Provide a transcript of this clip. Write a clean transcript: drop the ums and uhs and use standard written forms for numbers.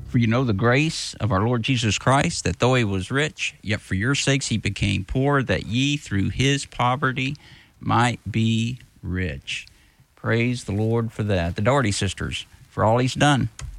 For you know the grace of our Lord Jesus Christ, that though he was rich, yet for your sakes he became poor, that ye through his poverty might be rich. Praise the Lord for that. The Doherty sisters, for all he's done.